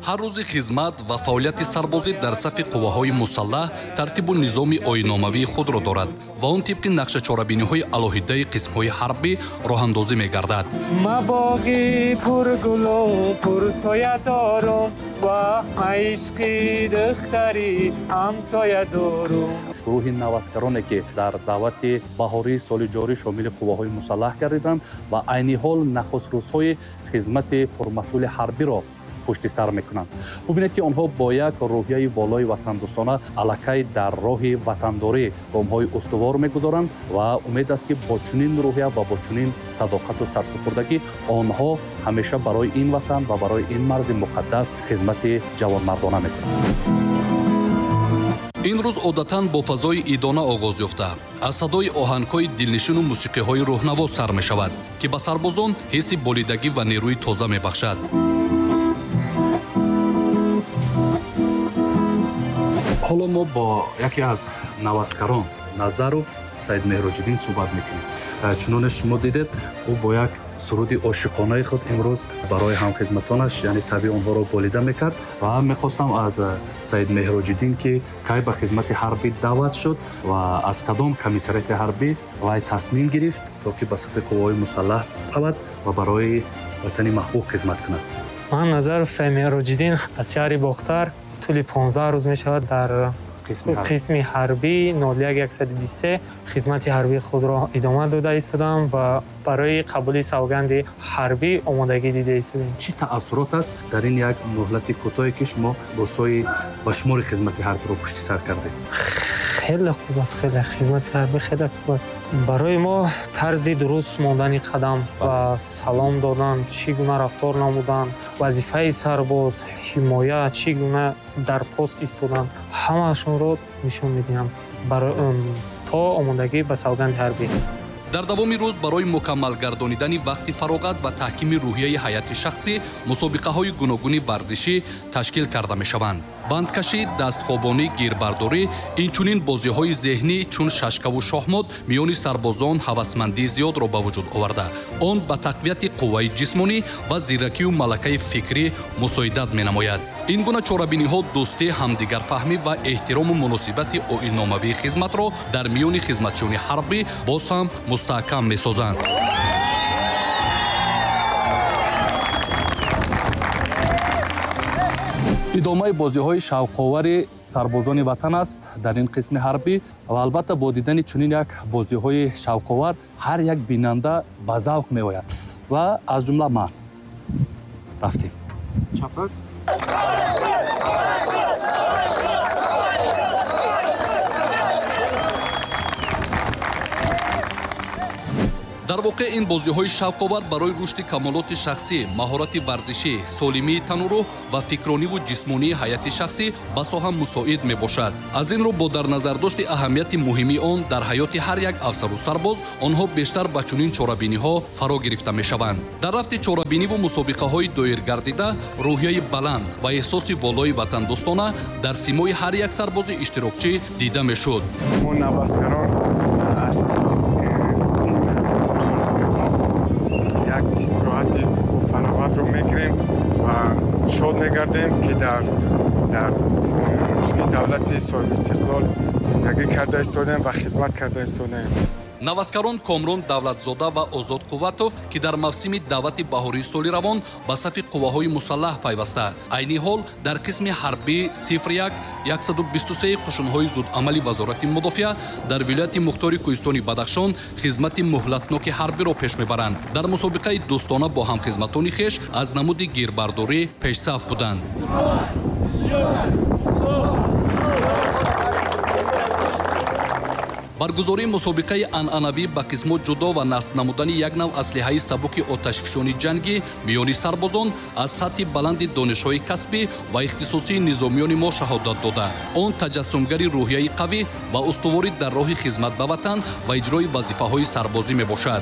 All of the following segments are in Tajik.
ҳар рӯзи хизмат ва фаъолияти сарбозӣ дар сафи қувваҳои мусаллаҳ тартибу низоми оинномавии худро дорад ва он тибқи нақшачорабиниҳои алоҳидаи қисмҳои ҳарбӣ роҳандозӣ мегардад. мабоғи пургулу пурсоядорум ва маишқи духтари ҳамсоядорум. гурӯҳи навазгароне ки дар даъвати баҳории соли ҷорӣ шомили қувваҳои мусаллаҳ гардиданд ва айни ҳол нахустрӯзҳои хизмати пурмасъули ҳарбиро пушти сар мекунанд. бубинед ки онҳо бо як рӯҳияи волои ватандӯстона аллакай дар роҳи ватандорӣ гомҳои устувор мегузоранд ва умед аст ки бо чунин рӯҳия ва бо чунин садоқату сарсупурдагӣ онҳо ҳамеша барои ин ватан ва барои ин марзи муқаддас хизмати ҷавонмардона мекунанд. ин рӯз одатан бо фазои идона оғоз ёфта аз садои оҳангҳои дилнишину мусиқиҳои рӯҳнавоз сар мешавад ки ба сарбозон ҳисси болидагӣ ва нерӯи тоза мебахшад. ҳоло мо бо яке аз навазгарон Назаров Саид Меҳроҷиддин суҳбат мекунем. чуноне шумо дидед ӯ бо як суруди ошиқонаи худ имрӯз барои ҳамхизматонаш яъне таби онҳоро болида мекард ва мехостам аз Саид Меҳроҷиддин ки кай ба хизмати ҳарбӣ даъват шуд ва аз кадом комиссарияти ҳарбӣ вай тасмим гирифт то ки ба сафи қувваҳои мусаллаҳ равад ва барои ватани маҳбуб хизмат кунад. ман Назаров Саид Меҳроҷиддин аз шаҳри Бохтар тӯли 15 рӯз мешавад дар қисми ҳарбӣ 01123 хизмати ҳарбии худро идома дода истодам ва барои қабули савганди ҳарбӣ омодагӣ дида истодем. чӣ таассурот аст дар ин як муҳлати кӯтоҳе ки шумо бо сои ба шумори хизмати ҳарбиро пушти сар кардед? хеле хуб аст, хеле хизмати ҳарбӣ хеле хуб аст. барои мо тарзи дуруст мондани қадам ва салом додан, чӣ гуна рафтор намудан, вазифаи сарбоз, ҳимоя, чӣ гуна дар пост истодан, ҳамаашонро нишон медиҳам то омодагӣ ба савганди ҳарбӣ. дар давоми рӯз барои мукаммал гардонидани вақти фароғат ва таҳкими рӯҳияи ҳаёти шахсӣ мусобиқаҳои гуногуни варзишӣ ташкил карда мешаванд. бандкашӣ, дастхобонӣ, гирбардорӣ, инчунин бозиҳои зеҳнӣ чун шашкаву шоҳмот миёни сарбозон ҳавасмандии зиёдро ба вуҷуд оварда он ба тақвияти қувваи ҷисмонӣ ва зиракию малакаи фикрӣ мусоидат менамояд. ин гуна чорабиниҳо дӯстӣ, ҳамдигарфаҳмӣ ва эҳтирому муносибати оинномавии хизматро дар миёни хизматчиёни ҳарбӣ боз ҳам мустаҳкам месозанд. идомаи бозиҳои шавқовари сарбозони ватан аст дар ин қисми ҳарбӣ ва албатта бо дидани чунин як бозиҳои шавқовар ҳар як бинанда ба завқ меояд ва аз ҷумла ман рафтем. Чапак. дар воқеъ ин бозиҳои шавқовар барои рушди камолоти шахсӣ, маҳорати варзишӣ, солимии танурӯҳ ва фикрониву ҷисмонии ҳаёти шахсӣ басо ҳам мусоид мебошад. аз ин рӯ бо дар назардошти аҳамияти муҳими он дар ҳаёти ҳар як афсару сарбоз онҳо бештар ба чунин чорабиниҳо фаро гирифта мешаванд. дар рафти чорабиниву мусобиқаҳои доиргардида рӯҳияи баланд ва эҳсоси волои ватандӯстона дар симои ҳар як сарбози иштирокчӣ дида мешуд. мо навазгарон аст як истироҳати фароғатро мегирем ва шод мегардем ки дар чунин давлати соҳиби истиқлол зиндагӣ карда истодем ва хизмат карда истодем. навазгарон Комрон Давлатзода ва Озод Қувватов ки дар мавсими даъвати баҳории соли равон ба сафи қувваҳои мусаллаҳ пайваста, айни ҳол дар қисми ҳарбӣ 01-123 қушунҳои зудамали вазорати мудофиа дар вилояти Мухтори Кӯҳистони Бадахшон хизмати муҳлатноки ҳарбиро пеш мебаранд. дар мусобиқаи дӯстона бо ҳамхизматони хеш аз намуди гирбардорӣ пешсаф буданд. баргузории мусобиқаи анъанавӣ ба қисмот ҷудо ва насб намудани як нав аслиҳаи сабуки оташфишони ҷангӣ миёни сарбозон аз сатҳи баланди донишҳои касбӣ ва ихтисосии низомиёни мо шаҳодат дода он таҷассумгари рӯҳияи қавӣ ва устуворӣ дар роҳи хизмат ба ватан ва иҷрои вазифаҳои сарбозӣ мебошад.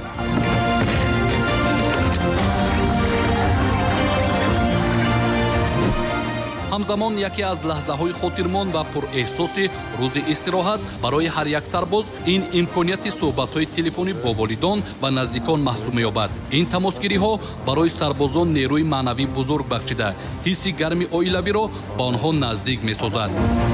ҳамзамон яке аз лаҳзаҳои хотирмон ва пурэҳсоси рӯзи истироҳат барои ҳар як сарбоз ин имконияти суҳбатҳои телефонӣ бо волидон ва наздикон маҳсуб меёбад. ин тамосгириҳо барои сарбозон нерӯи маънавӣ бузург бахшида ҳисси гарми оилавиро ба онҳо наздик месозад.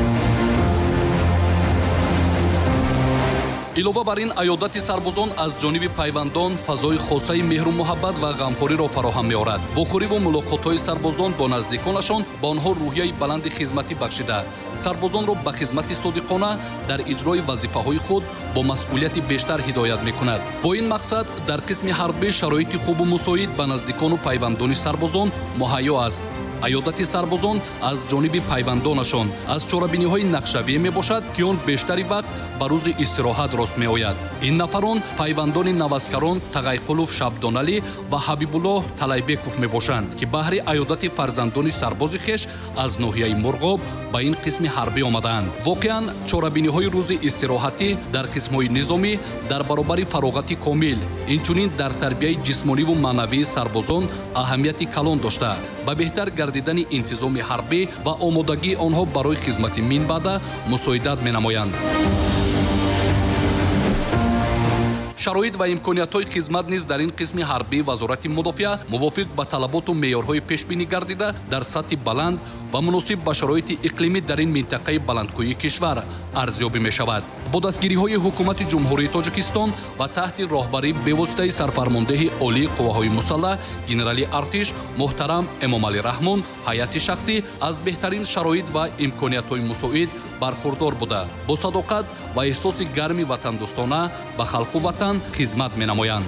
илова бар ин аёдати сарбозон аз ҷониби пайвандон фазои хосаи меҳру муҳаббат ва ғамхориро фароҳам меорад. бо хуриву мулоқотҳои сарбозон бо наздиконашон ба онҳо рӯҳияи баланди хизматӣ бахшида сарбозонро ба хизмати содиқона дар иҷрои вазифаҳои худ бо масъулияти бештар ҳидоят мекунад. бо ин мақсад дар қисми ҳарбӣ шароити хубу мусоид ба наздикону пайвандони сарбозон муҳайё аст. аёдати сарбозон аз ҷониби пайвандонашон аз чорабиниҳои нақшавие мебошад ки он бештари вақт ба рӯзи истироҳат рост меояд. ин нафарон пайвандони наваскарон тағайқулов шабдоналӣ ва ҳабибуллоҳ талайбеков мебошанд ки баҳри аёдати фарзандони сарбози хеш аз ноҳияи мурғоб ба ин қисми ҳарбӣ омадаанд. воқеан чорабиниҳои рӯзи истироҳатӣ дар қисмҳои низомӣ дар баробари фароғати комил инчунин дар тарбияи ҷисмониву маънавии сарбозон аҳамияти калон дошта ба беҳтар гардидани интизоми ҳарбӣ ва омодагии онҳо барои хизмати минбаъда мусоидат менамоянд. шароит ва имкониятҳои хизмат низ дар ин қисми ҳарбӣ вазорати мудофиа мувофиқ ба талаботу меъёрҳои пешбинӣ гардида дар сатҳи баланд ва муносиб ба шароити иқлимӣ дар ин минтақаи баландкӯҳии кишвар арзёбӣ мешавад. бо дастгириҳои ҳукумати ҷумҳурии тоҷикистон ва таҳти роҳбарӣ бевоситаи сарфармондеҳи олии қувваҳои мусаллаҳ генерали артиш муҳтарам эмомалӣ раҳмон ҳайати шахсӣ аз беҳтарин шароит ва имкониятҳои мусоид бархурдор буда бо садоқат ва эҳсоси гарми ватандӯстона ба халқу ватан хизмат менамоянд.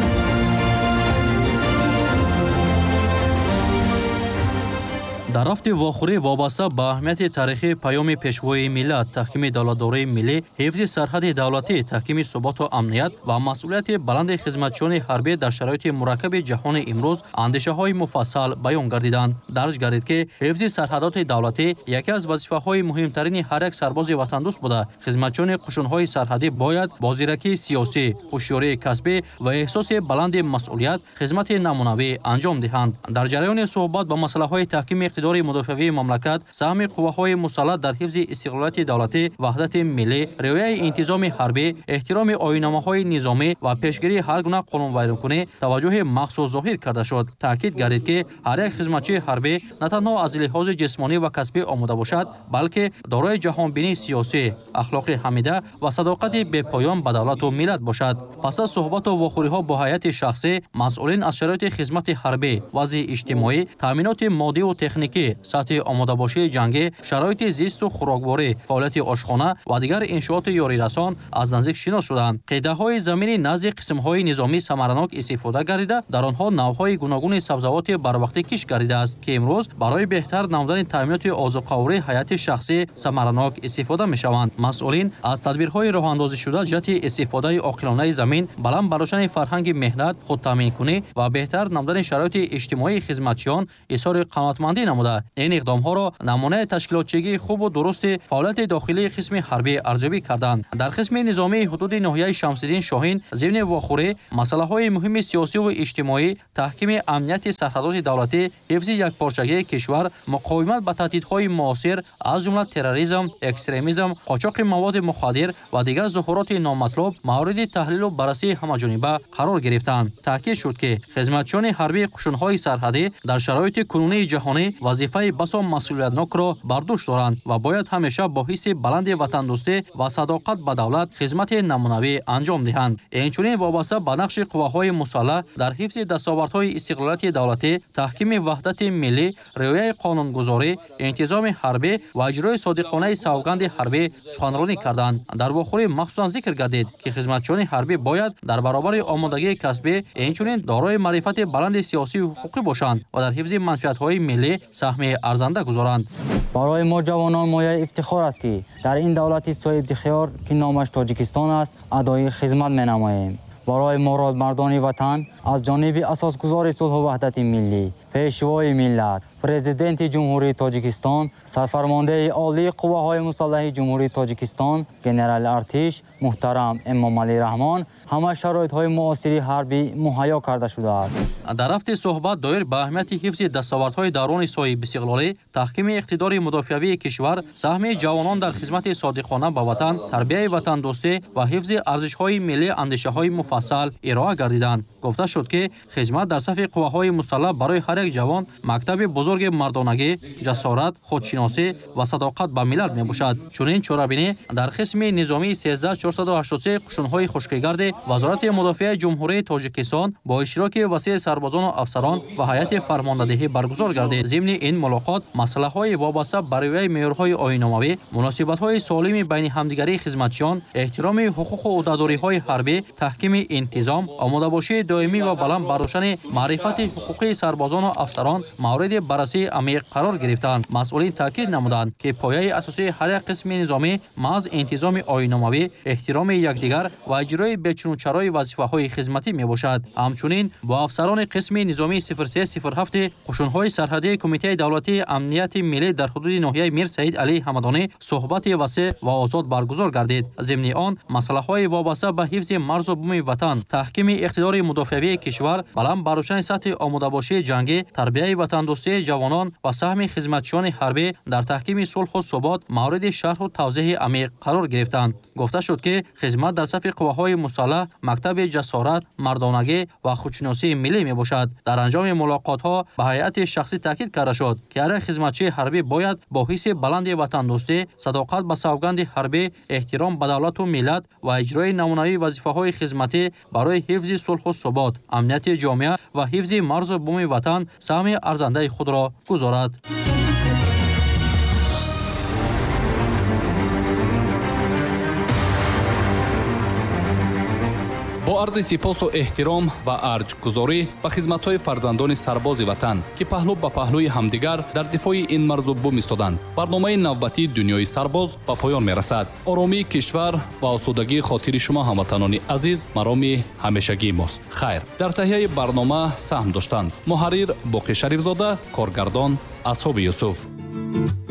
дар рафти вохӯрӣ вобаста ба аҳамияти таърихии паёми пешвои миллат, таҳкими давлатдории миллӣ, ҳифзи сарҳади давлатӣ, таҳкими суботу амният ва масъулияти баланди хизматчиёни ҳарбӣ дар шароити мураккаби ҷаҳони имрӯз андешаҳои муфассал баён гардиданд. дарҷ гардид ки ҳифзи сарҳадоти давлатӣ яке аз вазифаҳои муҳимтарини ҳар як сарбози ватандӯст буда қисматчиёни қушунҳои сарҳадӣ бояд бо зиракии сиёсӣ, ҳушёрии касбӣ ва эҳсоси баланди масъулият хизмати намунавӣ анҷом диҳанд. дар ҷараёни суҳбат ба масъалаҳои таҳкими иқтидори мудофиавии мамлакат, саҳми қувваҳои мусаллат дар ҳифзи истиқлолияти давлатӣ, ваҳдати миллӣ, риояи интизоми ҳарбӣ, эҳтироми оинномаҳои низомӣ ва пешгирии ҳар гуна қонунвайронкунӣ таваҷҷӯҳи махсус зоҳир карда шуд. таъкид гардид ки ҳар як хизматчии ҳарбӣ на танҳо аз лиҳози ҷисмонӣ ва касбӣ омода бошад, балки дорои ҷаҳонбинии сиёсӣ, ахлоқи ҳамида ва садоқати бепоён ба давлату миллат бошад. пас аз суҳбату вохӯриҳо бо ҳайати шахсӣ, масъулин аз шароити хизмати ҳарбӣ, вазъи иҷтимоӣ, таъминоти моддиву техникӣ, сатҳи омодабошии ҷангӣ, шароити зисту хӯрокворӣ, фаъолияти ошхона ва дигар иншооти ёрирасон аз наздик шинос шуданд. қитъаҳои заминӣ назди қисмҳои низомӣ самаранок истифода гардида, дар онҳо навъҳои гуногуни сабзавоти барвақтӣ киш гардидааст, ки имрӯз барои беҳтар намудани таъминоти озуқаоварии ҳайати шахсӣ самаранок истифода мешаванд. масъулин аз тадбирҳои роҳандозишуда ҷиҳати истифодаи оқилонаи замин, баланд барошани фарҳанги меҳнат, худтаъминкунӣ ва беҳтар намудани шароити иҷтимоии хизматчиён изҳори қаноатмандӣ намуда, ин иқдомҳоро намунаи ташкилотчигии хубу дурусти фаъолияти дохилии қисми ҳарбӣ арзёбӣ карданд. дар қисми низомии ҳудуди ноҳияи Шамсиддин Шоҳин, зимни вохӯрӣ масъалаҳои муҳими сиёсиву иҷтимоӣ, таҳкими амнияти сарҳадоти давлатӣ, ҳифзи якпорчагии кишвар, муқовимат ба таҳдидҳои муосир аз ҷумла терроризм, экстремизм, қочоқи маводи мухаддир ва дигар зуҳуроти номатлуб мавриди таҳлилу баррасии ҳамаҷониба қарор гирифтанд. таъкид шуд ки хизматчиёни ҳарбии қушунҳои сарҳадӣ дар шароити кунунии ҷаҳонӣ вазифаи басо масъулиятнокро бар дӯш доранд ва бояд ҳамеша бо ҳисси баланди ватандӯстӣ ва садоқат ба давлат хизмати намунавӣ анҷом диҳанд. инчунин вобаста ба нақши қувваҳои мусаллаҳ дар ҳифзи дастовардҳои истиқлолияти давлатӣ, таҳкими ваҳдати миллӣ, риояи қонунгузорӣ, интизоми ҳарбӣ ва иҷрои содиқонаи савганди ҳарбӣ суханронӣ карданд. дар вохӯрӣ махсусан зикр гардид, ки хизматчиёни ҳарбӣ бояд дар баробари омодагии касбӣ инчунин дорои маърифати баланди сиёсиву ҳуқуқӣ бошанд ва дар ҳифзи манфиатҳои миллӣ саҳми арзанда гузоранд. барои мо ҷавонон мояи ифтихор аст ки дар ин давлати соҳибдихтиёр ки номаш Тоҷикистон аст, адои хизмат менамоем. барои муродмардони ватан аз ҷониби асосгузори сулҳу ваҳдати миллӣ, пешвои миллат, президенти ҷумҳурии Тоҷикистон, сарфармондаи олии қувваҳои мусаллаҳи ҷумҳурии Тоҷикистон, генерали артиш муҳтарам Эмомалӣ Раҳмон ҳама шароитҳои муосири ҳарбӣ муҳайё карда шудааст. дар рафти суҳбат доир ба аҳамияти ҳифзи дастовардҳои даврони соҳиб истиқлолӣ, таҳкими иқтидори мудофиавии кишвар, саҳми ҷавонон дар хизмати содиқона ба ватан, тарбияи ватандӯстӣ ва ҳифзи арзишҳои миллӣ андешаҳои муфассал ироа гардиданд. Гуфта шуд, ки хизмат дар сафи қувваҳои мусаллаҳ барои ҳар як ҷавон мактаби бузурги мардонагӣ, ҷасорат, худшиносӣ ва садоқат ба миллат мебошад. Чунин чорабинӣ дар қисми низомии 13483 қушунҳои хушкигарди Вазорати мудофиаи ҷумҳурии Тоҷикистон бо иштироки васеъи сарбозону афсарон ва ҳайати фармондадеҳӣ баргузор гардид. Зимни ин мулоқот масъалаҳои вобаста ба риояи меъёрҳои оиномавӣ, муносибатҳои солими байни ҳамдигарии хизматчиён, эҳтироми ҳуқуқу ӯҳдадориҳои ҳарбӣ, таҳкими интизом, омодабошии доимӣ ва баланд бардоштани маърифати ҳуқуқии сарбозону афсарон мавриди баррасии амиқ қарор гирифтанд. Масъулин таъкид намуданд, ки пояи асосии ҳар як қисми низомӣ маҳз интизоми оиномавӣ, эҳтироми якдигар ва иҷрои бечунучарои вазифаҳои хизматӣ мебошад. Ҳамчунин бо афсарони қисми низомии 0307 қушунҳои сарҳадии Кумитаи давлатии амнияти миллӣ дар ҳудуди ноҳияи Мир Саид Алии Ҳамадонӣ суҳбати васеъ ва озод баргузор гардид. Зимни он масъалаҳои вобаста ба ҳифзи марзу буми ватан, таҳкими иқтидори мудофиавии кишвар, баланд бардоштани сатҳи омодабошии ҷангӣ, тарбияи ватандӯстии ҷавонон ва саҳми хизматчиёни ҳарбӣ дар таҳкими сулҳу субот мавриди шарҳу тавзеҳи амиқ қарор гирифтанд. Гуфта шуд, ки хизмат дар сафи қувваҳои мусаллаҳ мактаби ҷасорат, мардонагӣ ва худшиносии миллӣ мебошад. Дар анҷоми мулоқотҳо ба ҳайати шахсӣ таъкид карда шуд, ки ҳар як хизматчии ҳарбӣ бояд бо ҳисси баланди ватандӯстӣ, садоқат ба савганди ҳарбӣ, эҳтиром ба давлату миллат ва иҷрои намунавии вазифаҳои хизматӣ барои ҳифзи сулҳу субот, амнияти ҷомеа ва ҳифзи марзу буми ватан саҳми арзандаи худро гузорад. бо арзи сипосу эҳтиром ва арҷгузорӣ ба хизматҳои фарзандони сарбози ватан, ки паҳлӯ ба паҳлӯи ҳамдигар дар дифои ин марзу бум истоданд, барномаи навбатии дунёи сарбоз ба поён мерасад. оромии кишвар ва осудагии хотири шумо ҳамватанони азиз мароми ҳамешагии мост. хайр, дар таҳияи барнома саҳм доштанд муҳаррир Боқӣ Шарифзода, коргардон Асҳоби Юсуф.